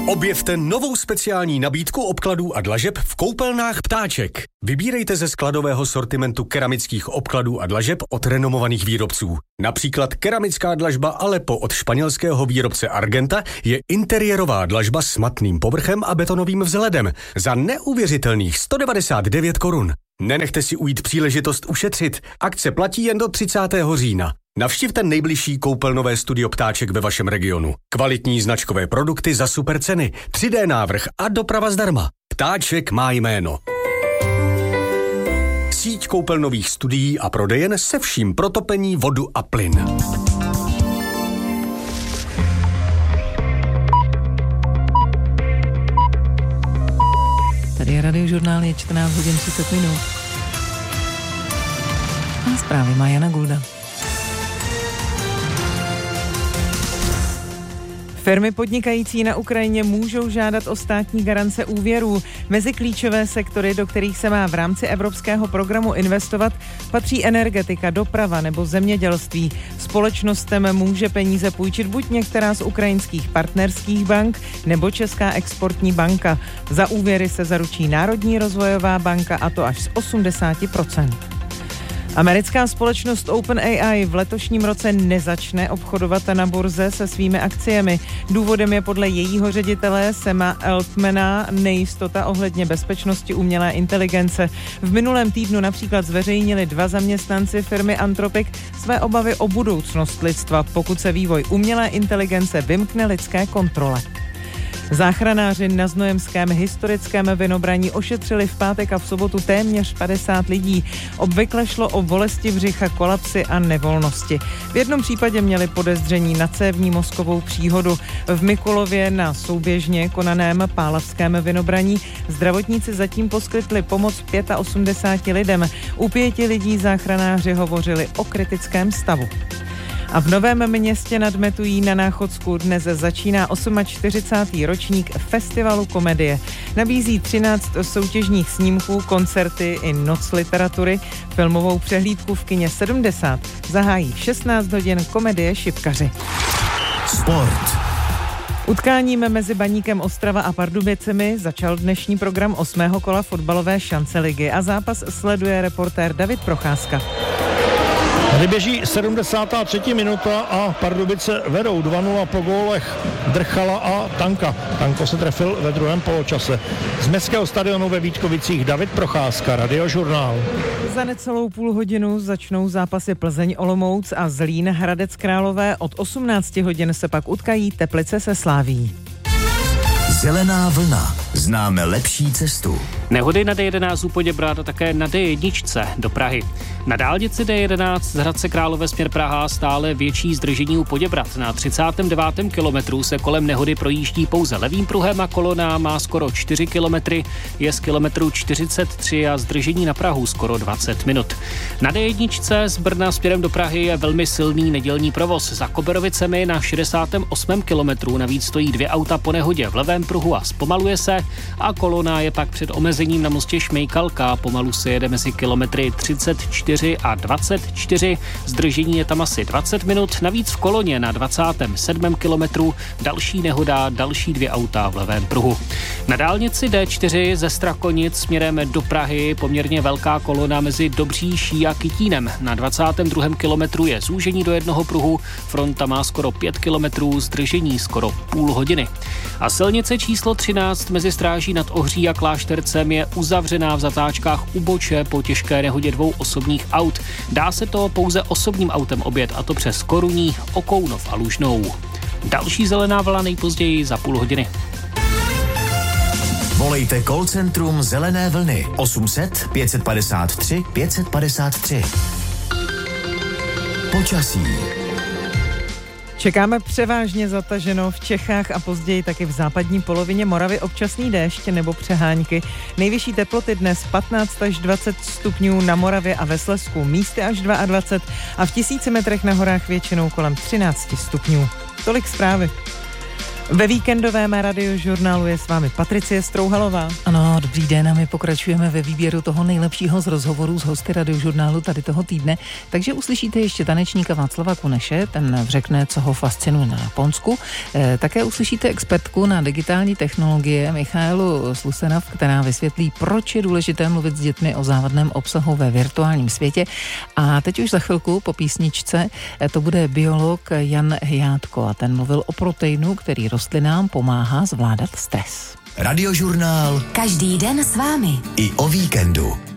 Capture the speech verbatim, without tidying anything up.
Objevte novou speciální nabídku obkladů a dlažeb v koupelnách Ptáček. Vybírejte ze skladového sortimentu keramických obkladů a dlažeb od renomovaných výrobců. Například keramická dlažba Aleppo od španělského výrobce Argenta je interiérová dlažba s matným povrchem a betonovým vzhledem za neuvěřitelných sto devadesát devět korun. Nenechte si ujít příležitost ušetřit. Akce platí jen do třicátého října. Navštivte nejbližší koupelnové studio Ptáček ve vašem regionu. Kvalitní značkové produkty za super ceny, tři dé návrh a doprava zdarma. Ptáček má jméno. Síť koupelnových studií a prodejen se vším pro topení, vodu a plyn. Tady je Radiožurnál, je čtrnáct hodin třicet minut. A zprávy má Jana Gulda. Firmy podnikající na Ukrajině můžou žádat o státní garance úvěrů. Mezi klíčové sektory, do kterých se má v rámci evropského programu investovat, patří energetika, doprava nebo zemědělství. Společnostem může peníze půjčit buď některá z ukrajinských partnerských bank nebo Česká exportní banka. Za úvěry se zaručí Národní rozvojová banka, a to až z osmdesát procent. Americká společnost OpenAI v letošním roce nezačne obchodovat na burze se svými akciemi. Důvodem je podle jejího ředitele Sama Altmana nejistota ohledně bezpečnosti umělé inteligence. V minulém týdnu například zveřejnili dva zaměstnanci firmy Anthropic své obavy o budoucnost lidstva, pokud se vývoj umělé inteligence vymkne lidské kontrole. Záchranáři na znojemském historickém Vinobraní ošetřili v pátek a v sobotu téměř padesát lidí. Obvykle šlo o bolesti břicha, kolapsy a nevolnosti. V jednom případě měli podezření na cévní mozkovou příhodu. V Mikulově na souběžně konaném pálavském Vinobraní zdravotníci zatím poskytli pomoc osmdesáti pěti lidem. U pěti lidí záchranáři hovořili o kritickém stavu. A v Novém Městě nad Metují na Náchodsku dnes začíná čtyřicátý osmý ročník Festivalu komedie. Nabízí třináct soutěžních snímků, koncerty i noc literatury. Filmovou přehlídku v kině sedmdesát zahájí v šestnáct hodin komedie Šipkaři. Sport. Utkáním mezi Baníkem Ostrava a Pardubicemi začal dnešní program osmého kola fotbalové šance ligy a zápas sleduje reportér David Procházka. Tady běží sedmdesátá třetí minuta a Pardubice vedou dva nula po gólech Drchala a Tanka. Tanko se trefil ve druhém poločase. Z městského stadionu ve Vítkovicích David Procházka, Radiožurnál. Za necelou půl hodinu začnou zápasy Plzeň Olomouc a Zlín Hradec Králové. Od osmnácti hodin se pak utkají Teplice se Slaví. Zelená vlna. Známe lepší cestu. Nehody na D jedenáct u Poděbrad a také na D jedna do Prahy. Na dálnici D jedenáct z Hradce Králové směr Praha stále větší zdržení u Poděbrad. Na třicátém devátém kilometru se kolem nehody projíždí pouze levým pruhem a kolona má skoro čtyři kilometry, je z kilometru čtyřicet tři a zdržení na Prahu skoro dvacet minut. Na D jedna z Brna směrem do Prahy je velmi silný nedělní provoz. Za Koberovicemi na šedesátém osmém kilometru navíc stojí dvě auta po nehodě v levém pruhu a zpomaluje se a kolona je pak před omezením na mostě Šmejkalka. Pomalu se jede mezi kilometry třicet čtyři a dvacet čtyři. Zdržení je tam asi dvacet minut. Navíc v koloně na dvacátém sedmém kilometru další nehoda, další dvě auta v levém pruhu. Na dálnici D čtyři ze Strakonic směrem do Prahy poměrně velká kolona mezi Dobříší a Kytínem. Na dvacátém druhém kilometru je zúžení do jednoho pruhu. Fronta má skoro pět kilometrů, zdržení skoro půl hodiny. A silnice číslo třináct mezi Stráží nad Ohří a Kláštercem je uzavřená v zatáčkách u Boče po těžké nehodě dvou osobních aut. Dá se to pouze osobním autem objet, a to přes Koruní, Okounov a Lužnou. Další zelená vlna nejpozději za půl hodiny. Volejte call centrum Zelené vlny osm set pět padesát tři pět padesát tři. Počasí. Čekáme převážně zataženo v Čechách a později taky v západní polovině Moravy občasný déšť nebo přehánky. Nejvyšší teploty dnes patnáct až dvacet stupňů na Moravě a ve Slezsku, místy až dvacet dva a v tisíci metrech na horách většinou kolem třináct stupňů. Tolik zprávy. Ve víkendovém radiožurnálu je s vámi Patricie Strouhalová. Ano, dobrý den a my pokračujeme ve výběru toho nejlepšího z rozhovorů s hosty radiožurnálu tady toho týdne. Takže uslyšíte ještě tanečníka Václava Kuneše, ten řekne, co ho fascinuje na Japonsku. E, také uslyšíte expertku na digitální technologie Michaelu Slusenav, která vysvětlí, proč je důležité mluvit s dětmi o závadném obsahu ve virtuálním světě. A teď už za chvilku po písničce to bude biolog Jan Hyátko a ten mluvil o proteinu, který rostlinám pomáhá zvládat stres. Radiožurnál každý den s vámi i o víkendu.